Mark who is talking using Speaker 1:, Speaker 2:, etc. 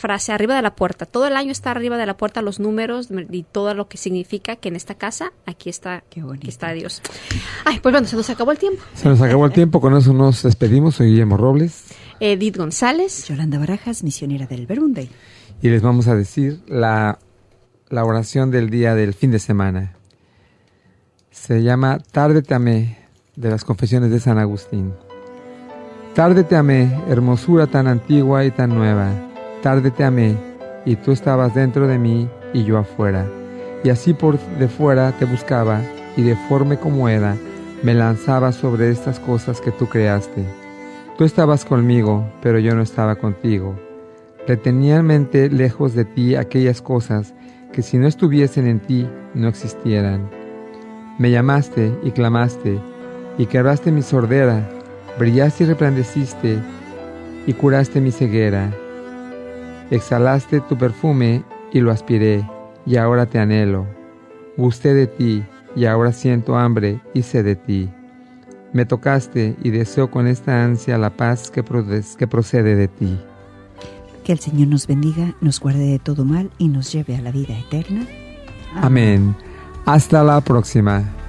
Speaker 1: frase arriba de la puerta. Todo el año está arriba de la puerta los números y todo lo que significa que en esta casa, aquí está Dios. Ay, pues bueno, se nos acabó el tiempo.
Speaker 2: Se nos acabó el tiempo, con eso nos despedimos. Soy Guillermo Robles.
Speaker 1: Edith González.
Speaker 3: Yolanda Barajas, misionera del Verbum Dei.
Speaker 2: Y les vamos a decir la oración del día del fin de semana. Se llama Tarde te amé, de las Confesiones de San Agustín. Tarde te amé, hermosura tan antigua y tan nueva. Tarde te amé, y tú estabas dentro de mí y yo afuera. Y así por de fuera te buscaba, y deforme como era, me lanzaba sobre estas cosas que tú creaste. Tú estabas conmigo, pero yo no estaba contigo. Retenía en mente lejos de ti aquellas cosas que si no estuviesen en ti, no existieran. Me llamaste y clamaste, y quebraste mi sordera, brillaste y resplandeciste, y curaste mi ceguera. Exhalaste tu perfume, y lo aspiré, y ahora te anhelo. Gusté de ti, y ahora siento hambre y sed de ti. Me tocaste, y deseo con esta ansia la paz que procede de ti.
Speaker 3: Que el Señor nos bendiga, nos guarde de todo mal y nos lleve a la vida eterna.
Speaker 2: Amén. Hasta la próxima.